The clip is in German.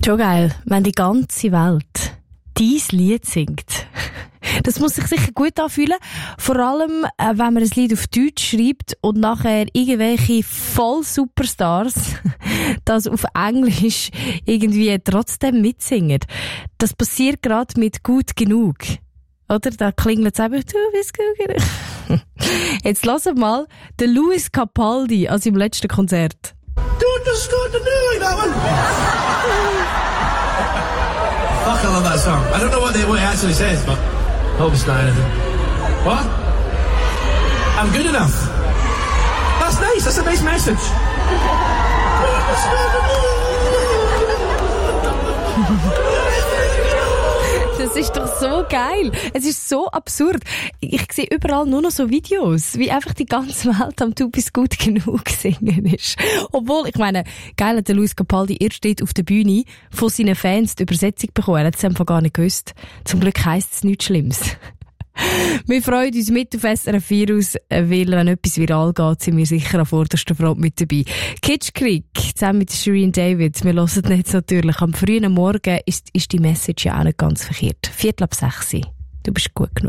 Schon geil, wenn die ganze Welt dein Lied singt. Das muss sich sicher gut anfühlen. Vor allem, wenn man ein Lied auf Deutsch schreibt und nachher irgendwelche Voll-Superstars das auf Englisch irgendwie trotzdem mitsingen. Das passiert gerade mit «Gut genug». Oder? Da klingelt es einfach, du bist gut genug. Jetzt hören wir mal den Lewis Capaldi an seinem letzten Konzert. Du bist gut genug, that one. Fuck, I love that song. I don't know what it actually says, but I hope it's not anything. What? I'm good enough. That's nice. That's a nice message. Das ist doch so geil. Es ist so absurd. Ich sehe überall nur noch so Videos, wie einfach die ganze Welt am «Du bist gut genug» singen ist. Obwohl, ich meine, geil hat der Lewis Capaldi erst dort auf der Bühne von seinen Fans die Übersetzung bekommen. Er hat es einfach gar nicht gewusst. Zum Glück heisst es nichts Schlimmes. Wir freuen uns mit auf SRF Virus, weil wenn etwas viral geht, sind wir sicher an vorderster Front mit dabei. Kitschkrieg, zusammen mit Shireen David, wir hören jetzt natürlich. Am frühen Morgen ist die Message ja auch nicht ganz verkehrt. 5:45. Du bist gut genug.